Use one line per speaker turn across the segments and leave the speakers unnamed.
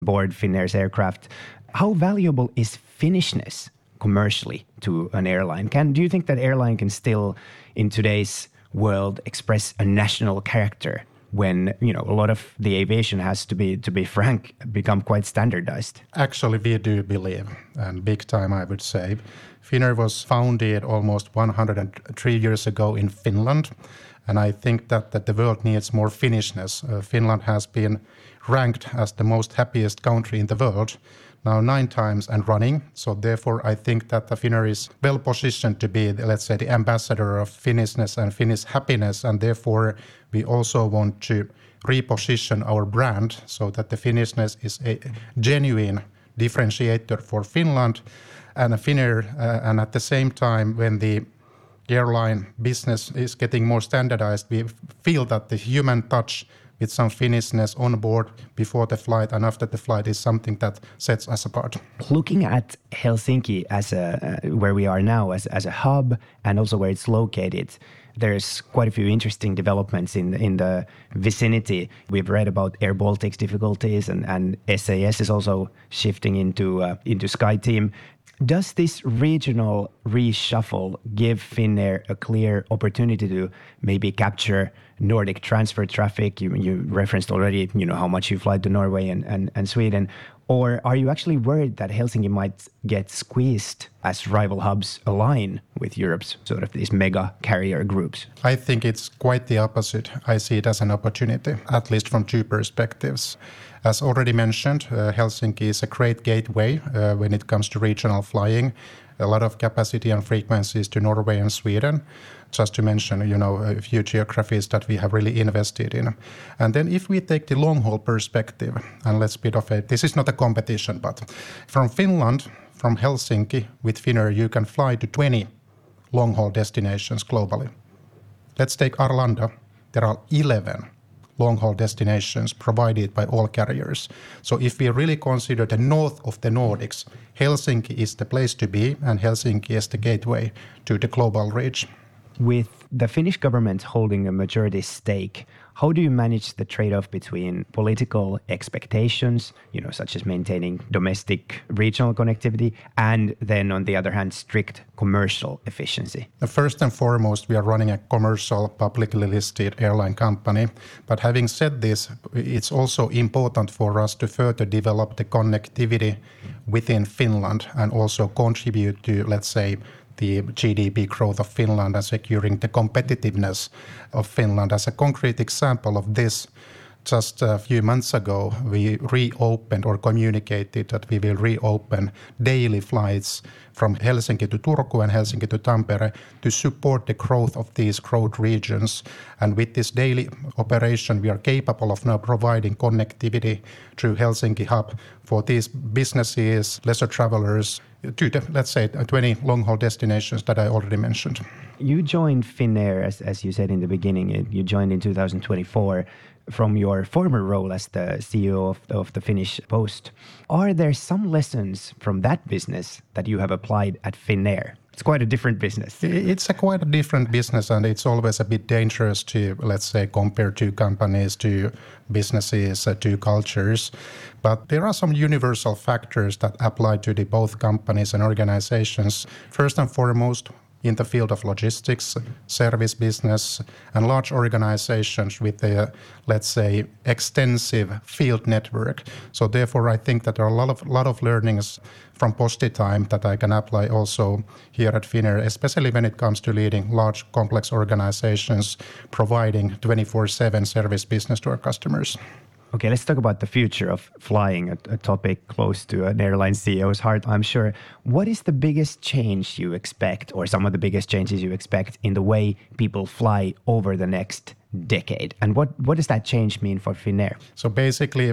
board Finnair's aircraft. How valuable is Finnishness commercially to an airline? Do you think that airline can still, in today's world, express a national character when, a lot of the aviation has, to be frank, become quite standardized?
Actually, we do believe, and big time, I would say. Finnair was founded almost 103 years ago in Finland, and I think that the world needs more Finnishness. Finland has been ranked as the most happiest country in the world now 9 times and running. So therefore, I think that the Finnair is well positioned to be, let's say, the ambassador of Finnishness and Finnish happiness. And therefore, we also want to reposition our brand so that the Finnishness is a genuine differentiator for Finland and Finnair. And at the same time, when the airline business is getting more standardized, we feel that the human touch with some Finnishness on board before the flight and after the flight is something that sets us apart.
Looking at Helsinki as where we are now as a hub and also where it's located, there's quite a few interesting developments in the vicinity. We've read about Air Baltic's difficulties and SAS is also shifting into SkyTeam. Does this regional reshuffle give Finnair a clear opportunity to maybe capture Nordic transfer traffic? You referenced already, how much you fly to Norway and Sweden. Or are you actually worried that Helsinki might get squeezed as rival hubs align with Europe's sort of these mega carrier groups?
I think it's quite the opposite. I see it as an opportunity, at least from 2 perspectives. As already mentioned, Helsinki is a great gateway when it comes to regional flying. A lot of capacity and frequencies to Norway and Sweden, just to mention, a few geographies that we have really invested in. And then if we take the long-haul perspective, and let's bit of this is not a competition, but from Finland, from Helsinki, with Finnair, you can fly to 20 long-haul destinations globally. Let's take Arlanda. There are 11 long-haul destinations provided by all carriers. So if we really consider the north of the Nordics, Helsinki is the place to be, and Helsinki is the gateway to the global reach.
With the Finnish government holding a majority stake, how do you manage the trade-off between political expectations, such as maintaining domestic regional connectivity, and then on the other hand, strict commercial efficiency?
First and foremost, we are running a commercial, publicly listed airline company. But having said this, it's also important for us to further develop the connectivity within Finland and also contribute to, let's say, the GDP growth of Finland and securing the competitiveness of Finland. As a concrete example of this, just a few months ago, we reopened or communicated that we will reopen daily flights from Helsinki to Turku and Helsinki to Tampere to support the growth of these growth regions. And with this daily operation, we are capable of now providing connectivity through Helsinki hub for these businesses, leisure travelers, to the, let's say, 20 long-haul destinations that I already mentioned.
You joined Finnair, as you said in the beginning, you joined in 2024 from your former role as the CEO of the Finnish Post. Are there some lessons from that business that you have applied at Finnair? It's quite a different business.
It's quite a different business, and it's always a bit dangerous to, let's say, compare 2 companies, 2 businesses, 2 cultures. But there are some universal factors that apply to the both companies and organizations. First and foremost, in the field of logistics, service business, and large organizations with a, let's say, extensive field network. So therefore, I think that there are a lot of learnings from Posti time that I can apply also here at Finnair, especially when it comes to leading large, complex organizations, providing 24/7 service business to our customers.
Okay, let's talk about the future of flying, a topic close to an airline CEO's heart, I'm sure. What is the biggest change you expect, or some of the biggest changes you expect in the way people fly over the next decade? And what does that change mean for Finnair?
So basically,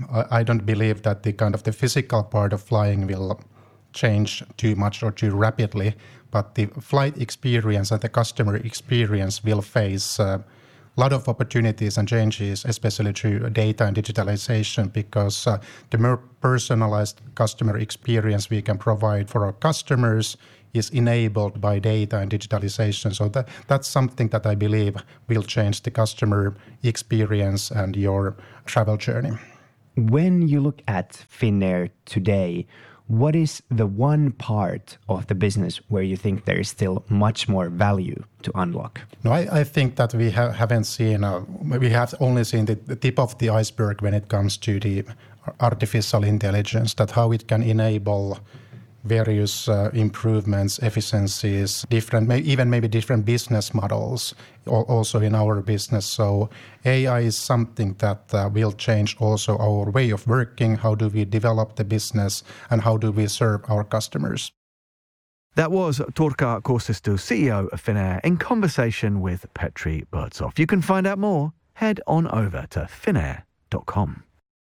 I don't believe that the kind of the physical part of flying will change too much or too rapidly, but the flight experience and the customer experience will face a lot of opportunities and changes, especially through data and digitalization, because the more personalized customer experience we can provide for our customers is enabled by data and digitalization. So that's something that I believe will change the customer experience and your travel journey.
When you look at Finnair today, what is the one part of the business where you think there is still much more value to unlock?
No, I think that we haven't seen, we have only seen the tip of the iceberg when it comes to the artificial intelligence, that how it can enable various improvements, efficiencies, even maybe different business models also in our business. So AI is something that will change also our way of working. How do we develop the business and how do we serve our customers?
That was Turkka Kuusisto, CEO of Finnair, in conversation with Petri Burtsoff. You can find out more. Head on over to finnair.com.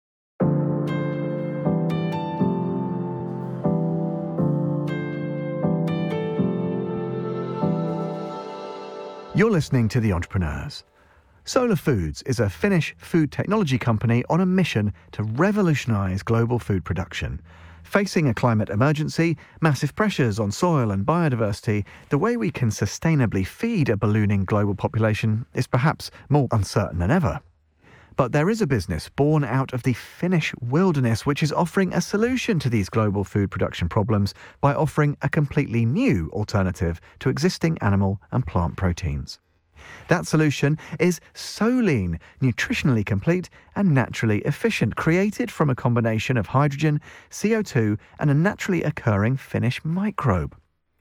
You're listening to The Entrepreneurs. Solar Foods is a Finnish food technology company on a mission to revolutionise global food production. Facing a climate emergency, massive pressures on soil and biodiversity, the way we can sustainably feed a ballooning global population is perhaps more uncertain than ever. But there is a business born out of the Finnish wilderness which is offering a solution to these global food production problems by offering a completely new alternative to existing animal and plant proteins. That solution is Solein, nutritionally complete and naturally efficient, created from a combination of hydrogen, CO2 and a naturally occurring Finnish microbe.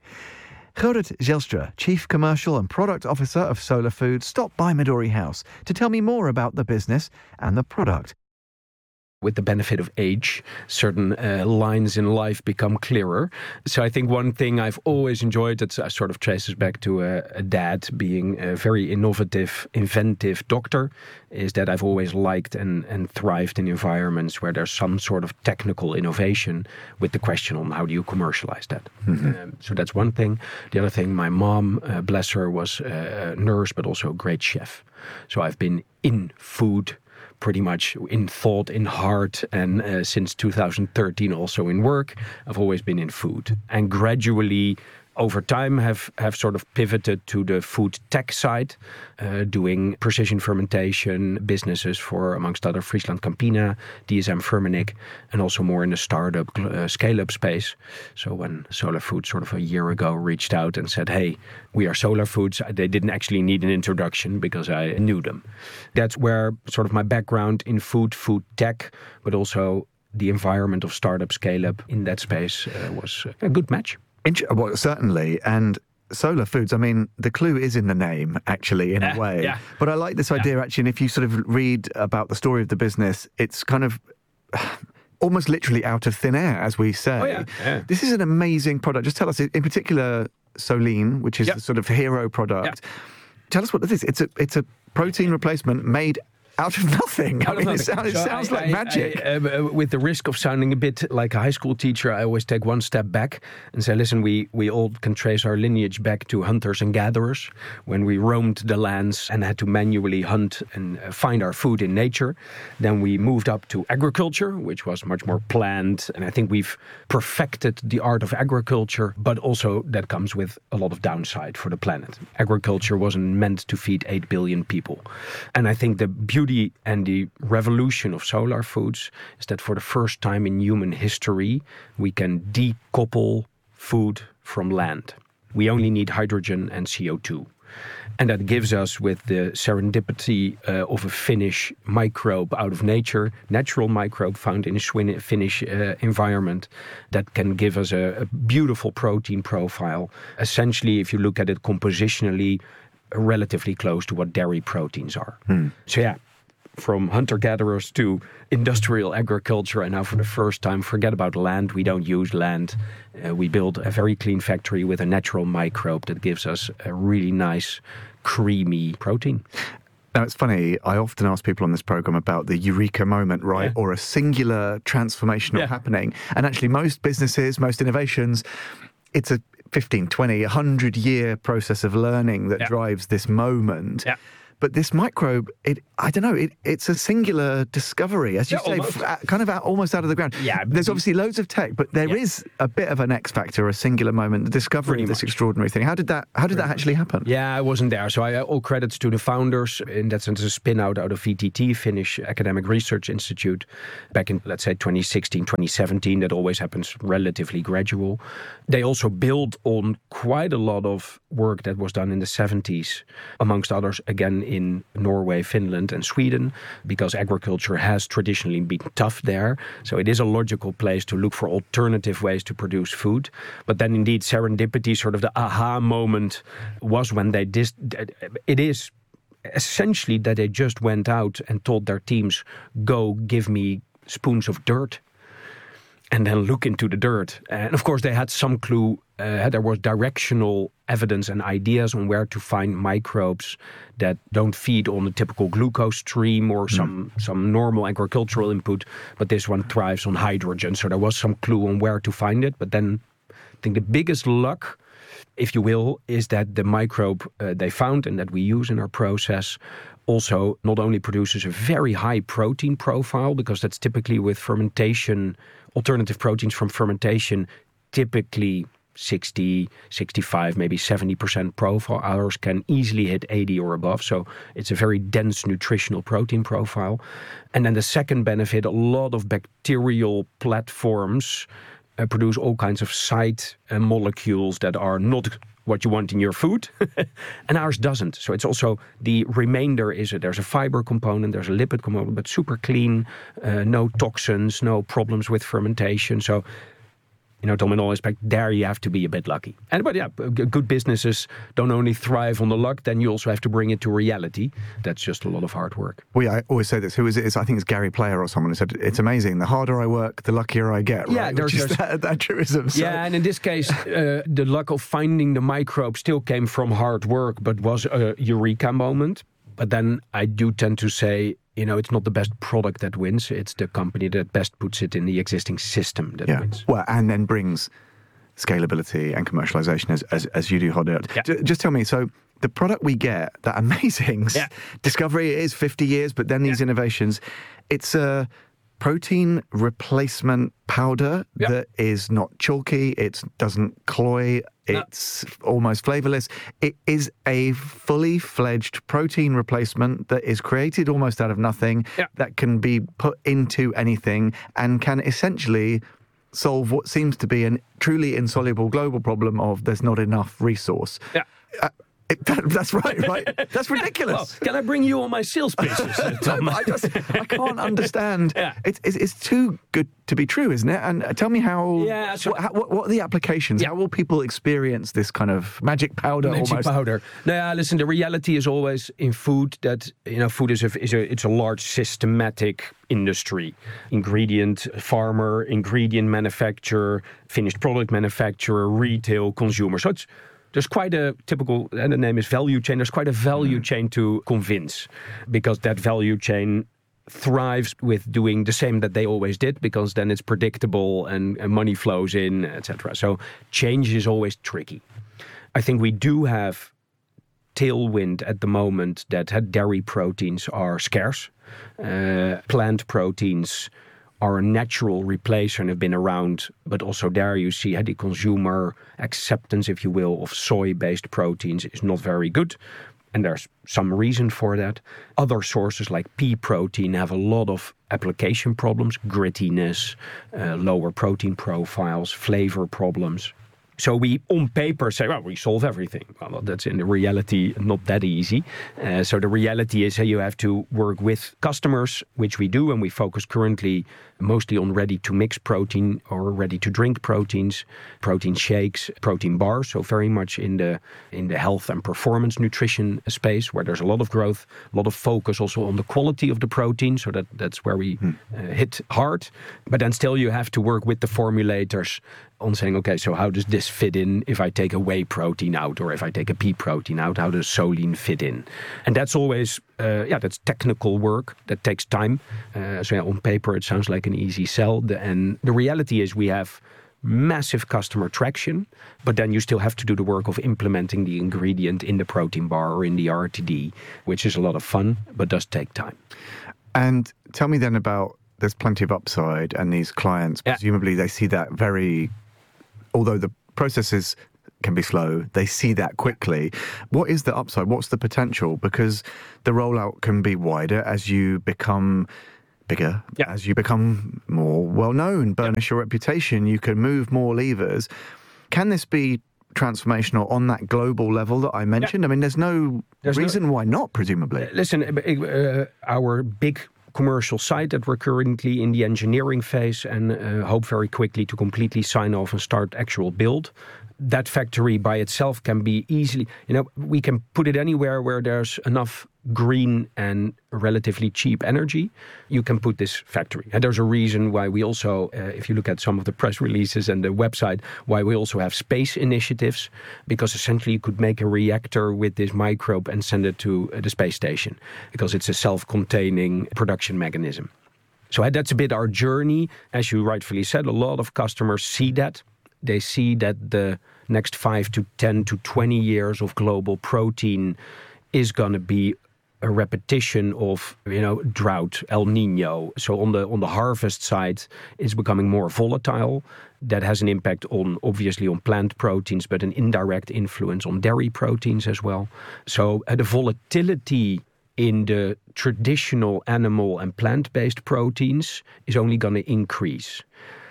Gerrit Zijlstra, Chief Commercial and Product Officer of Solar Foods, stopped by Midori House to tell me more about the business and the product.
With the benefit of age, certain lines in life become clearer. So I think one thing I've always enjoyed, that sort of traces back to a dad being a very innovative, inventive doctor, is that I've always liked and thrived in environments where there's some sort of technical innovation with the question on how do you commercialize that. Mm-hmm. So that's one thing. The other thing, my mom, bless her, was a nurse but also a great chef. So I've been in food pretty much in thought, in heart, and since 2013 also in work. I've always been in food. And gradually, over time, have sort of pivoted to the food tech side, doing precision fermentation businesses for, amongst other, Friesland Campina, DSM Firmenich, and also more in the startup scale-up space. So when Solar Foods sort of a year ago reached out and said, hey, we are Solar Foods, they didn't actually need an introduction because I knew them. That's where sort of my background in food tech, but also the environment of startup scale-up in that space was a good match.
Well, certainly. And Solar Foods, I mean, the clue is in the name, actually, in a way. Yeah. But I like this idea, actually, and if you sort of read about the story of the business, it's kind of almost literally out of thin air, as we say.
Oh, yeah. Yeah.
This is an amazing product. Just tell us, in particular, Solein, which is the sort of hero product. Yeah. Tell us what this is. It's a protein replacement made out of nothing. It sounds like magic.
With the risk of sounding a bit like a high school teacher, I always take one step back and say, listen, we all can trace our lineage back to hunters and gatherers when we roamed the lands and had to manually hunt and find our food in nature. Then we moved up to agriculture, which was much more planned. And I think we've perfected the art of agriculture, but also that comes with a lot of downside for the planet. Agriculture wasn't meant to feed 8 billion people. And I think the beauty and the revolution of Solar Foods is that for the first time in human history, we can decouple food from land. We only need hydrogen and CO2. And that gives us, with the serendipity of a Finnish microbe out of nature, natural microbe found in a Finnish environment, that can give us a beautiful protein profile. Essentially, if you look at it compositionally, relatively close to what dairy proteins are. So yeah, from hunter-gatherers to industrial agriculture, and now for the first time, forget about land. We don't use land. We build a very clean factory with a natural microbe that gives us a really nice, creamy protein.
Now, it's funny, I often ask people on this program about the eureka moment, right? Yeah. Or a singular transformational happening. And actually, most businesses, most innovations, it's a 15, 20, 100-year process of learning that drives this moment. Yeah. But this microbe, it's a singular discovery, as you say, almost out of the ground.
Yeah,
there's obviously loads of tech, but there is a bit of an X factor, a singular moment, the discovery of this extraordinary thing. How did that actually happen?
Yeah, I wasn't there, so all credits to the founders. In that sense, a spin out of VTT, Finnish Academic Research Institute, back in, let's say, 2016, 2017. That always happens relatively gradual. They also built on quite a lot of work that was done in the 70s, amongst others, again, in Norway, Finland, and Sweden, because agriculture has traditionally been tough there. So it is a logical place to look for alternative ways to produce food. But then indeed, serendipity, sort of the aha moment, was when they it is essentially that they just went out and told their teams, go give me spoons of dirt and then look into the dirt. And of course, they had some clue. There was directional evidence and ideas on where to find microbes that don't feed on the typical glucose stream or some normal agricultural input, but this one thrives on hydrogen. So there was some clue on where to find it. But then I think the biggest luck, if you will, is that the microbe they found and that we use in our process also not only produces a very high protein profile, because that's typically with fermentation, alternative proteins from fermentation, typically 60, 65, maybe 70% profile. Ours can easily hit 80 or above. So it's a very dense nutritional protein profile. And then the second benefit, a lot of bacterial platforms produce all kinds of side molecules that are not what you want in your food, and ours doesn't. So it's also, the remainder is there's a fiber component, there's a lipid component, but super clean, no toxins, no problems with fermentation. So, Tom, in all respect, there you have to be a bit lucky. But good businesses don't only thrive on the luck, then you also have to bring it to reality. That's just a lot of hard work.
Well, I always say this. Who is it? I think it's Gary Player or someone who said, it's amazing. The harder I work, the luckier I get.
Yeah,
right? There's that truism. So.
Yeah, and in this case, the luck of finding the microbe still came from hard work, but was a eureka moment. But then I do tend to say, it's not the best product that wins. It's the company that best puts it in the existing system that wins.
Well, and then brings scalability and commercialization as you do, Hoddert. Yeah. Just tell me, so the product we get, that amazing discovery, is 50 years, but then these innovations, it's a protein replacement powder that is not chalky, it doesn't cloy, it's almost flavorless. It is a fully fledged protein replacement that is created almost out of nothing, that can be put into anything and can essentially solve what seems to be a truly insoluble global problem of there's not enough resource. Yeah. That's right? That's ridiculous.
Well, can I bring you on my sales pitches, Tom?
I can't understand. It's too good to be true, isn't it? And tell me how. Yeah. So what are the applications? How will people experience this kind of magic powder?
Powder. No, listen. The reality is always in food that food is it's a large systematic industry. Ingredient farmer, ingredient manufacturer, finished product manufacturer, retail, consumer. So there's quite a typical, and the name is value chain, there's quite a value chain to convince, because that value chain thrives with doing the same that they always did, because then it's predictable and money flows in, etc. So change is always tricky. I think we do have tailwind at the moment that dairy proteins are scarce. Plant proteins are a natural replacer and have been around, but also there you see the consumer acceptance, if you will, of soy-based proteins is not very good, and there's some reason for that. Other sources like pea protein have a lot of application problems, grittiness, lower protein profiles, flavor problems. So we, on paper, say, we solve everything. Well, that's in the reality not that easy. So the reality is you have to work with customers, which we do, and we focus currently mostly on ready-to-mix protein or ready-to-drink proteins, protein shakes, protein bars. So very much in the health and performance nutrition space, where there's a lot of growth, a lot of focus also on the quality of the protein. So that's where we hit hard. But then still you have to work with the formulators on saying, okay, so how does this fit in if I take a whey protein out or if I take a pea protein out? How does Solein fit in? And that's always, that's technical work that takes time. So on paper, it sounds like an easy sell. And the reality is we have massive customer traction, but then you still have to do the work of implementing the ingredient in the protein bar or in the RTD, which is a lot of fun, but does take time.
And tell me then about, there's plenty of upside, and these clients, presumably they see that although the processes can be slow, they see that quickly. What is the upside? What's the potential? Because the rollout can be wider as you become bigger, as you become more well-known, burnish your reputation, you can move more levers. Can this be transformational on that global level that I mentioned? I mean, there's no reason why not, presumably.
Listen, our big commercial site that we're currently in the engineering phase and hope very quickly to completely sign off and start actual build. That factory by itself can be easily, we can put it anywhere where there's enough green and relatively cheap energy. You can put this factory. And there's a reason why we also, if you look at some of the press releases and the website, why we also have space initiatives, because essentially you could make a reactor with this microbe and send it to the space station, because it's a self-containing production mechanism. So that's a bit our journey. As you rightfully said, a lot of customers see that. They see that the next 5 to 10 to 20 years of global protein is going to be a repetition of, drought, El Nino. So on the harvest side, it's becoming more volatile. That has an impact obviously on plant proteins, but an indirect influence on dairy proteins as well. So the volatility in the traditional animal and plant-based proteins is only going to increase.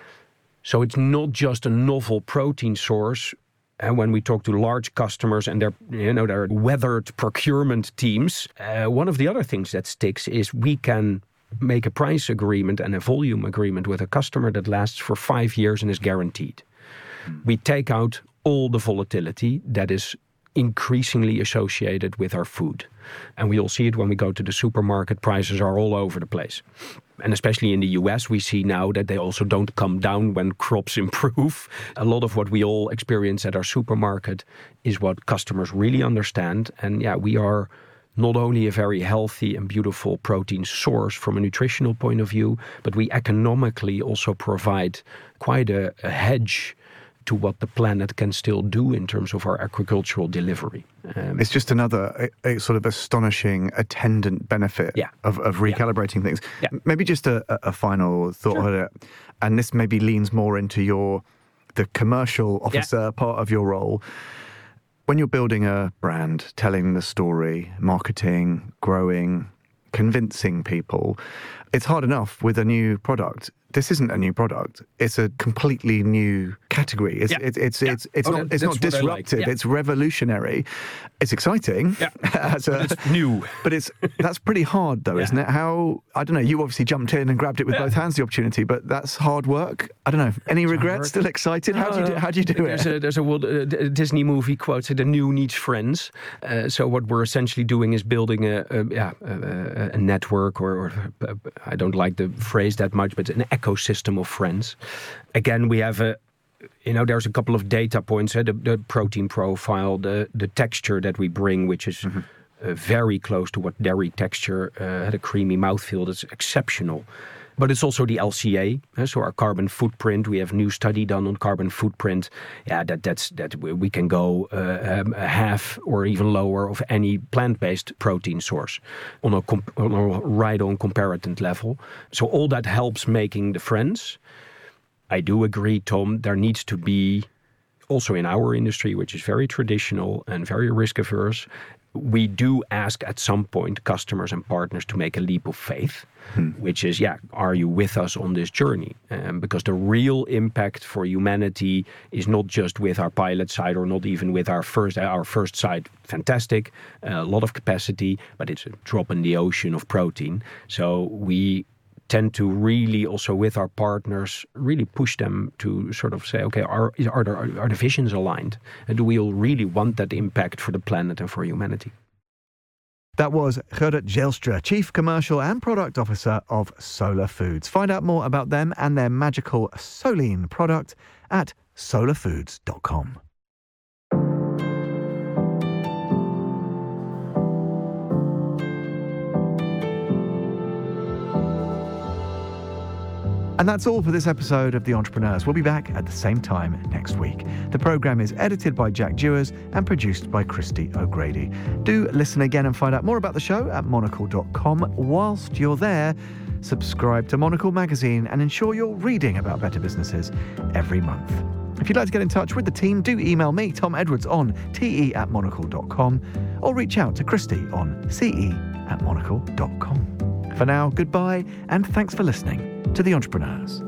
So it's not just a novel protein source. And when we talk to large customers and their weathered procurement teams, one of the other things that sticks is we can make a price agreement and a volume agreement with a customer that lasts for 5 years and is guaranteed. We take out all the volatility that is increasingly associated with our food. And we all see it when we go to the supermarket. Prices are all over the place. And especially in the US, we see now that they also don't come down when crops improve. A lot of what we all experience at our supermarket is what customers really understand. And we are not only a very healthy and beautiful protein source from a nutritional point of view, but we economically also provide quite a hedge to what the planet can still do in terms of our agricultural delivery.
It's just another a sort of astonishing attendant benefit of recalibrating things. Yeah. Maybe just a final thought on it, and this maybe leans more into the commercial officer part of your role. When you're building a brand, telling the story, marketing, growing, convincing people, it's hard enough with a new product. This isn't a new product. It's a completely new category. It's not disruptive. It's revolutionary. It's exciting. Yeah.
It's new.
But that's pretty hard though, isn't it? I don't know, you obviously jumped in and grabbed it with both hands, the opportunity, but that's hard work. I don't know. Any regrets? Still excited? How do you do it?
There's a Disney movie quote, the new needs friends. So what we're essentially doing is building a network, or I don't like the phrase that much, but an ecosystem of friends. Again, we have there's a couple of data points, the protein profile, the texture that we bring, which is very close to what dairy texture, the creamy mouthfeel, that's exceptional. But it's also the LCA, so our carbon footprint. We have a new study done on carbon footprint. That we can go half or even lower of any plant-based protein source on a right-on comparative level. So all that helps making the friends. I do agree, Tom, there needs to be, also in our industry, which is very traditional and very risk-averse, we do ask at some point customers and partners to make a leap of faith, which is, are you with us on this journey? Because the real impact for humanity is not just with our pilot site or not even with our first site. Fantastic, a lot of capacity, but it's a drop in the ocean of protein. So we tend to really also with our partners really push them to sort of say, okay, are the visions aligned? And do we all really want that impact for the planet and for humanity?
That was Gerrit Zijlstra, Chief Commercial and Product Officer of Solar Foods. Find out more about them and their magical Solein product at solarfoods.com. And that's all for this episode of The Entrepreneurs. We'll be back at the same time next week. The programme is edited by Jack Dewars and produced by Christy O'Grady. Do listen again and find out more about the show at monocle.com. Whilst you're there, subscribe to Monocle magazine and ensure you're reading about better businesses every month. If you'd like to get in touch with the team, do email me, Tom Edwards, on te@monocle.com, or reach out to Christy on ce@monocle.com. For now, goodbye, and thanks for listening to The Entrepreneurs.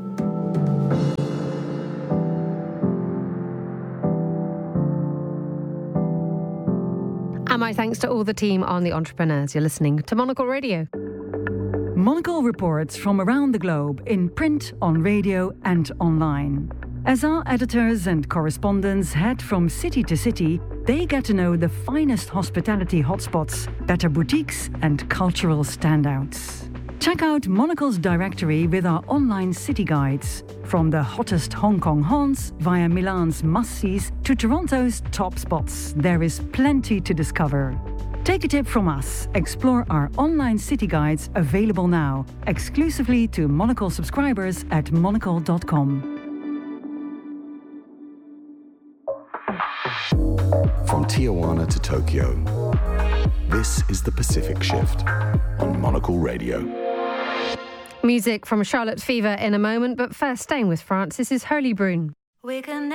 And my thanks to all the team on The Entrepreneurs. You're listening to Monocle Radio.
Monocle reports from around the globe in print, on radio and online. As our editors and correspondents head from city to city, they get to know the finest hospitality hotspots, better boutiques and cultural standouts. Check out Monocle's directory with our online city guides. From the hottest Hong Kong haunts via Milan's must-sees to Toronto's top spots, there is plenty to discover. Take a tip from us. Explore our online city guides available now, exclusively to Monocle subscribers at monocle.com.
From Tijuana to Tokyo, this is the Pacific Shift on Monocle Radio.
Music from Charlotte Fever in a moment, but first staying with France, this is Hurley Brune.